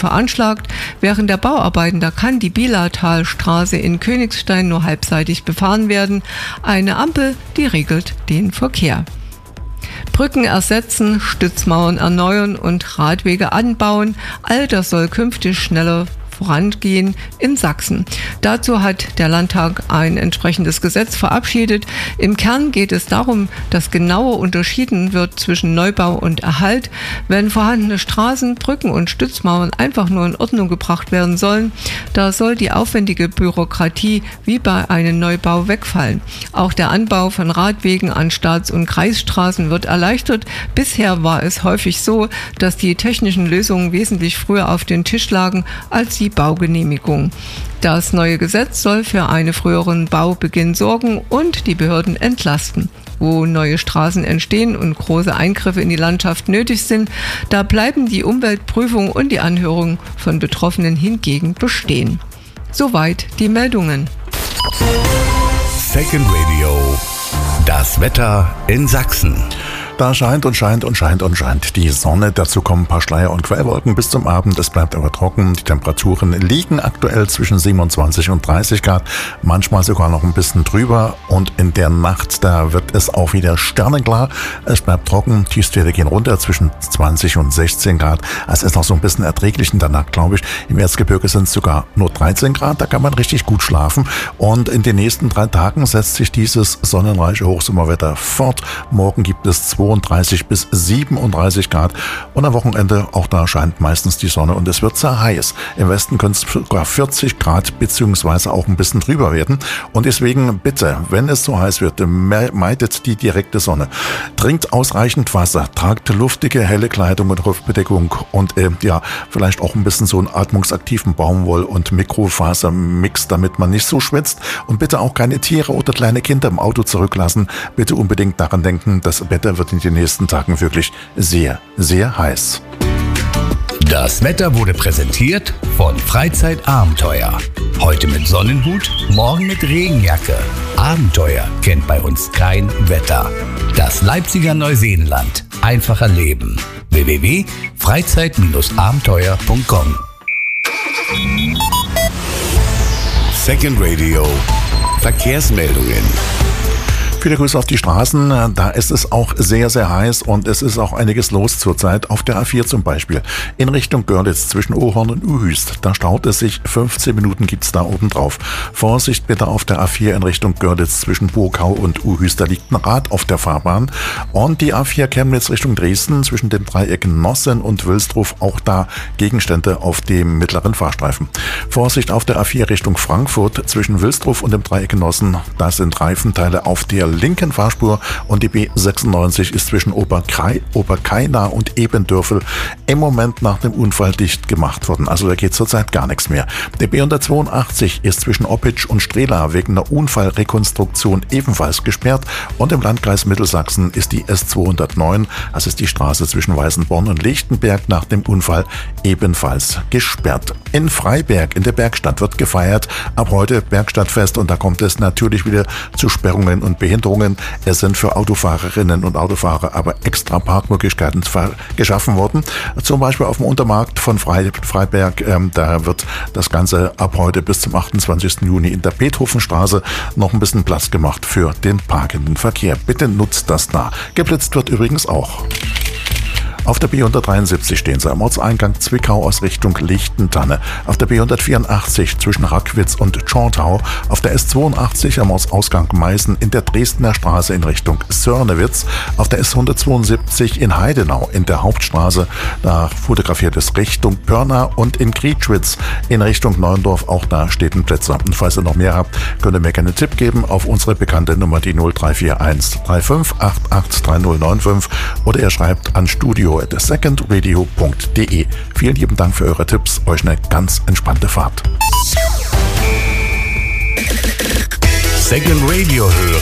veranschlagt. Während der Bauarbeiten, da kann die Bielertalstraße in Königstein nur halbseitig befahren werden. Eine Ampel, die regelt den Verkehr. Brücken ersetzen, Stützmauern erneuern und Radwege anbauen. All das soll künftig schneller vorangehen in Sachsen. Dazu hat der Landtag ein entsprechendes Gesetz verabschiedet. Im Kern geht es darum, dass genauer unterschieden wird zwischen Neubau und Erhalt. Wenn vorhandene Straßen, Brücken und Stützmauern einfach nur in Ordnung gebracht werden sollen, da soll die aufwendige Bürokratie wie bei einem Neubau wegfallen. Auch der Anbau von Radwegen an Staats- und Kreisstraßen wird erleichtert. Bisher war es häufig so, dass die technischen Lösungen wesentlich früher auf den Tisch lagen als die Baugenehmigung. Das neue Gesetz soll für einen früheren Baubeginn sorgen und die Behörden entlasten. Wo neue Straßen entstehen und große Eingriffe in die Landschaft nötig sind, da bleiben die Umweltprüfung und die Anhörung von Betroffenen hingegen bestehen. Soweit die Meldungen. Second Radio. Das Wetter in Sachsen. Da scheint die Sonne. Dazu kommen ein paar Schleier- und Quellwolken bis zum Abend. Es bleibt aber trocken. Die Temperaturen liegen aktuell zwischen 27 und 30 Grad. Manchmal sogar noch ein bisschen drüber. Und in der Nacht, da wird es auch wieder sternenklar. Es bleibt trocken. Tiefstwerte gehen runter zwischen 20 und 16 Grad. Es ist noch so ein bisschen erträglich in der Nacht, glaube ich. Im Erzgebirge sind es sogar nur 13 Grad. Da kann man richtig gut schlafen. Und in den nächsten 3 Tagen setzt sich dieses sonnenreiche Hochsommerwetter fort. Morgen gibt es 32 bis 37 Grad und am Wochenende, auch da scheint meistens die Sonne und es wird sehr heiß. Im Westen können es sogar 40 Grad beziehungsweise auch ein bisschen drüber werden und deswegen bitte, wenn es so heiß wird, meidet die direkte Sonne. Trinkt ausreichend Wasser, tragt luftige, helle Kleidung und Kopfbedeckung und vielleicht auch ein bisschen so einen atmungsaktiven Baumwoll- und Mikrofasermix, damit man nicht so schwitzt und bitte auch keine Tiere oder kleine Kinder im Auto zurücklassen. Bitte unbedingt daran denken, das Wetter wird in den nächsten Tagen wirklich sehr, sehr heiß. Das Wetter wurde präsentiert von Freizeitabenteuer. Heute mit Sonnenhut, morgen mit Regenjacke. Abenteuer kennt bei uns kein Wetter. Das Leipziger Neuseenland. Einfacher Leben. www.freizeit-abenteuer.com. Second Radio. Verkehrsmeldungen. Viele Grüße auf die Straßen. Da ist es auch sehr, sehr heiß und es ist auch einiges los zurzeit. Auf der A4 zum Beispiel. In Richtung Görlitz zwischen Ohorn und Uhüst. Da staut es sich. 15 Minuten gibt's da oben drauf. Vorsicht bitte auf der A4 in Richtung Görlitz zwischen Burgau und Uhüst. Da liegt ein Rad auf der Fahrbahn. Und die A4 Chemnitz Richtung Dresden zwischen den Dreiecken Nossen und Wilsdruf. Auch da Gegenstände auf dem mittleren Fahrstreifen. Vorsicht auf der A4 Richtung Frankfurt zwischen Wilsdruf und dem Dreieck Nossen. Da sind Reifenteile auf der linken Fahrspur und die B96 ist zwischen Oberkaina und Ebendörfel im Moment nach dem Unfall dicht gemacht worden. Also da geht zurzeit gar nichts mehr. Der B182 ist zwischen Oppitsch und Strehla wegen einer Unfallrekonstruktion ebenfalls gesperrt und im Landkreis Mittelsachsen ist die S209, das ist die Straße zwischen Weißenborn und Lichtenberg, nach dem Unfall ebenfalls gesperrt. In Freiberg in der Bergstadt wird gefeiert. Ab heute Bergstadtfest und da kommt es natürlich wieder zu Sperrungen und Behinderungen. Es sind für Autofahrerinnen und Autofahrer aber extra Parkmöglichkeiten geschaffen worden. Zum Beispiel auf dem Untermarkt von Freiberg. Da wird das Ganze ab heute bis zum 28. Juni in der Beethovenstraße noch ein bisschen Platz gemacht für den parkenden Verkehr. Bitte nutzt das da. Geblitzt wird übrigens auch. Auf der B173 stehen sie am Ortseingang Zwickau aus Richtung Lichtentanne. Auf der B184 zwischen Rackwitz und Schortau. Auf der S82 am Ortsausgang Meißen in der Dresdner Straße in Richtung Sörnewitz. Auf der S172 in Heidenau in der Hauptstraße. Da fotografiert es Richtung Pörna und in Krietschwitz in Richtung Neuendorf. Auch da stehen Plätze. Und falls ihr noch mehr habt, könnt ihr mir gerne einen Tipp geben auf unsere bekannte Nummer, die 0341 35 88 3095 oder ihr schreibt an studio@secondradio.de. Vielen lieben Dank für eure Tipps. Euch eine ganz entspannte Fahrt. Second Radio hören.